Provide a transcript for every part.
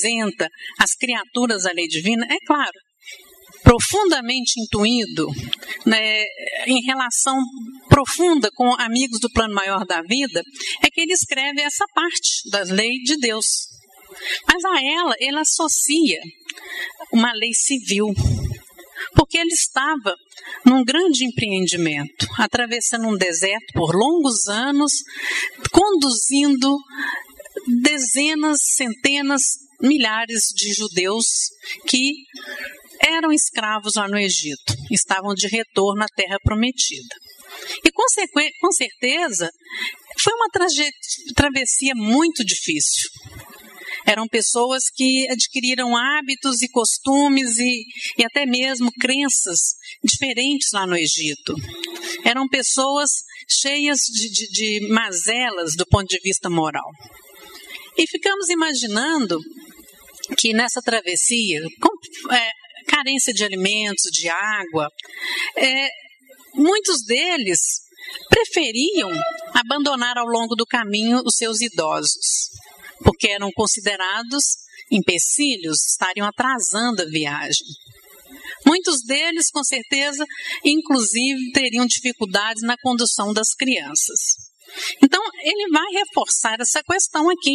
apresenta as criaturas à lei divina, é claro, profundamente intuído, né, em relação profunda com amigos do plano maior da vida, é que ele escreve essa parte da lei de Deus. Mas a ela, ele associa uma lei civil, porque ele estava num grande empreendimento, atravessando um deserto por longos anos, conduzindo dezenas, centenas, milhares de judeus que eram escravos lá no Egito, estavam de retorno à Terra Prometida. E com certeza foi uma travessia muito difícil. Eram pessoas que adquiriram hábitos e costumes e até mesmo crenças diferentes lá no Egito. Eram pessoas cheias de mazelas do ponto de vista moral. E ficamos imaginando que nessa travessia, com carência de alimentos, de água, muitos deles preferiam abandonar ao longo do caminho os seus idosos, porque eram considerados empecilhos, estariam atrasando a viagem. Muitos deles, com certeza, inclusive, teriam dificuldades na condução das crianças. Então, ele vai reforçar essa questão aqui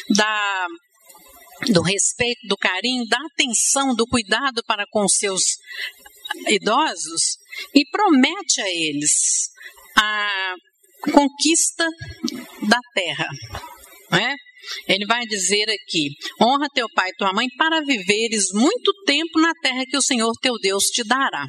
do respeito, do carinho, da atenção, do cuidado para com os seus idosos e promete a eles a conquista da terra, não é? Ele vai dizer aqui: honra teu pai e tua mãe para viveres muito tempo na terra que o Senhor teu Deus te dará.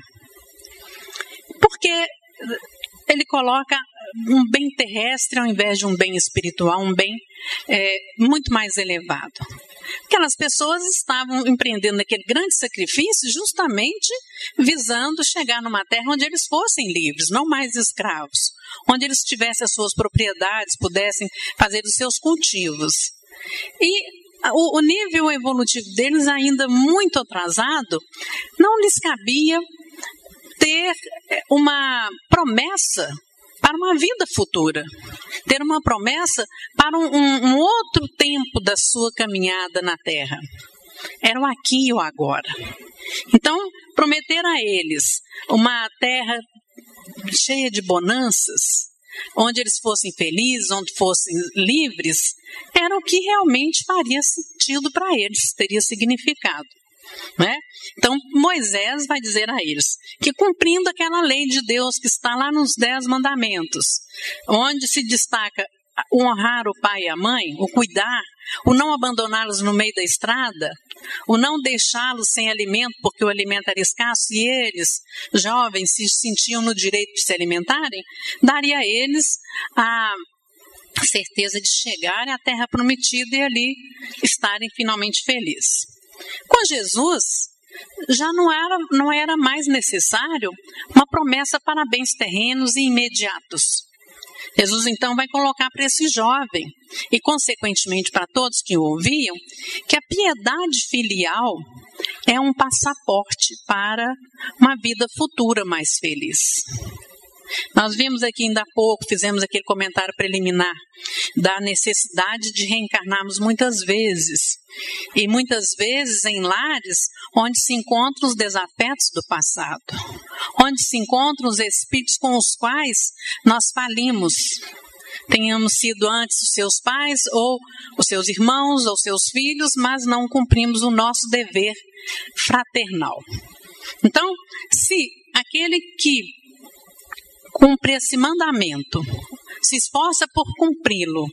Porque ele coloca um bem terrestre ao invés de um bem espiritual, um bem muito mais elevado. Aquelas pessoas estavam empreendendo aquele grande sacrifício justamente visando chegar numa terra onde eles fossem livres, não mais escravos, onde eles tivessem as suas propriedades, pudessem fazer os seus cultivos. E o nível evolutivo deles, ainda muito atrasado, não lhes cabia ter uma promessa para uma vida futura, ter uma promessa para um outro tempo da sua caminhada na Terra. Era o aqui e o agora. Então, prometer a eles uma terra cheia de bonanças, onde eles fossem felizes, onde fossem livres, era o que realmente faria sentido para eles, teria significado. Né? Então Moisés vai dizer a eles que, cumprindo aquela lei de Deus que está lá nos 10 mandamentos, onde se destaca o honrar o pai e a mãe, o cuidar, o não abandoná-los no meio da estrada, o não deixá-los sem alimento porque o alimento era escasso e eles, jovens, se sentiam no direito de se alimentarem, daria a eles a certeza de chegarem à terra prometida e ali estarem finalmente felizes. Com Jesus, já não era mais necessário uma promessa para bens terrenos e imediatos. Jesus, então, vai colocar para esse jovem, e consequentemente para todos que o ouviam, que a piedade filial é um passaporte para uma vida futura mais feliz. Nós vimos aqui ainda há pouco, fizemos aquele comentário preliminar da necessidade de reencarnarmos muitas vezes. E muitas vezes em lares onde se encontram os desafetos do passado, onde se encontram os espíritos com os quais nós falimos. Tenhamos sido antes os seus pais, ou os seus irmãos, ou seus filhos, mas não cumprimos o nosso dever fraternal. Então, se aquele que cumpre esse mandamento, se esforça por cumpri-lo,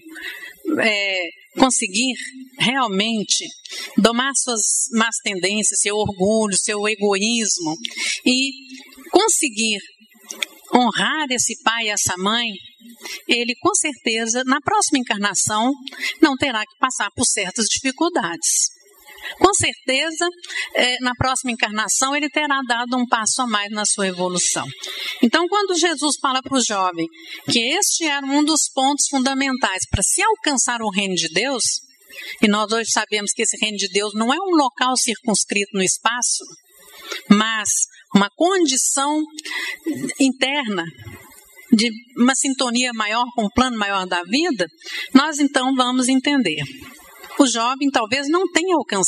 conseguir realmente domar suas más tendências, seu orgulho, seu egoísmo e conseguir honrar esse pai e essa mãe, ele com certeza na próxima encarnação não terá que passar por certas dificuldades. Com certeza, na próxima encarnação, ele terá dado um passo a mais na sua evolução. Então, quando Jesus fala para o jovem que este era um dos pontos fundamentais para se alcançar o reino de Deus, e nós hoje sabemos que esse reino de Deus não é um local circunscrito no espaço, mas uma condição interna de uma sintonia maior com o plano maior da vida, nós então vamos entender. O jovem talvez não tenha alcançado